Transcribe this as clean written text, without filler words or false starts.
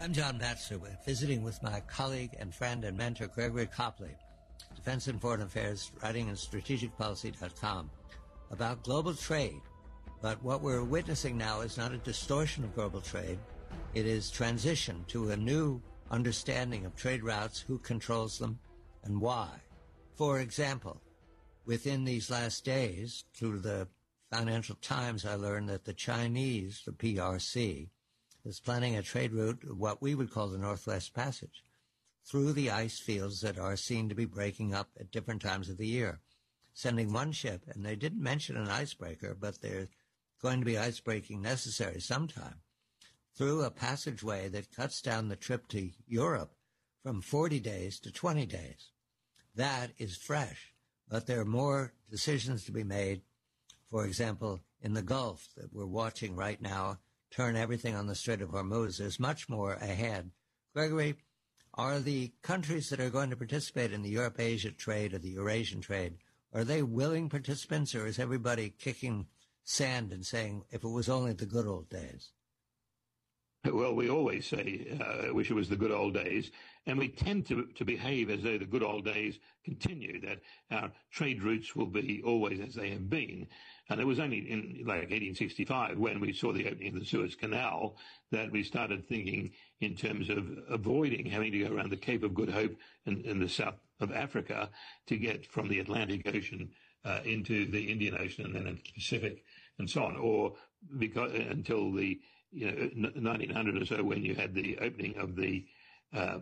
I'm John Batchelor, visiting with my colleague and friend and mentor Gregory Copley, Defense and Foreign Affairs, writing in strategicpolicy.com, about global trade. But what we're witnessing now is not a distortion of global trade. It is transition to a new understanding of trade routes, who controls them, and why. For example, within these last days, through the Financial Times, I learned that the Chinese, the PRC, is planning a trade route, what we would call the Northwest Passage, through the ice fields that are seen to be breaking up at different times of the year, sending one ship, and they didn't mention an icebreaker, but there's going to be icebreaking necessary sometime, through a passageway that cuts down the trip to Europe from 40 days to 20 days. That is fresh, but there are more decisions to be made. For example, in the Gulf that we're watching right now, turn everything on the Strait of Hormuz. There's much more ahead. Gregory, are the countries that are going to participate in the Europe-Asia trade or the Eurasian trade, are they willing participants, or is everybody kicking sand and saying, if it was only the good old days? Well, we always say, wish it was the good old days, and we tend to behave as though the good old days continue, that our trade routes will be always as they have been. And it was only in 1865, when we saw the opening of the Suez Canal, that we started thinking in terms of avoiding having to go around the Cape of Good Hope in the south of Africa to get from the Atlantic Ocean into the Indian Ocean and then into the Pacific and so on, or because until the 1900 or so, when you had the opening of the